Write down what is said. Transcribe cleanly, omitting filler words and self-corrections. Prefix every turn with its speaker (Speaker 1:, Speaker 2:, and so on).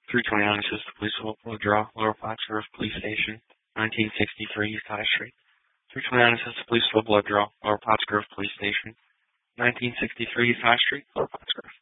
Speaker 1: 329 Assistant Police Blood Draw, Lower Plattsburgh Police Station, 1963 East High Street. 329 Assistant Police Blood Draw, Lower Plattsburgh Police Station, 1963 East High Street, Lower Plattsburgh.